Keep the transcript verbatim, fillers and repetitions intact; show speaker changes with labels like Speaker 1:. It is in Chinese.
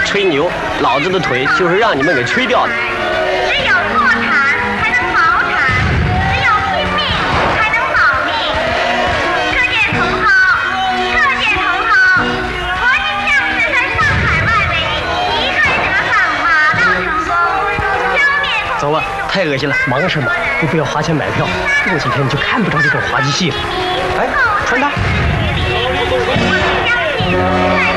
Speaker 1: 吹牛，老子的腿就是让你们给吹掉的。
Speaker 2: 只有破产才能保产，只有拼命才能保命。车建同胞，车建同胞，国际象是在上海外围一再得上马到成功，消灭共
Speaker 1: 走吧，太恶心了。忙什么？又不要花钱买票，过几天你就看不着这种滑稽戏了。哎，穿搭。
Speaker 2: 我们相信在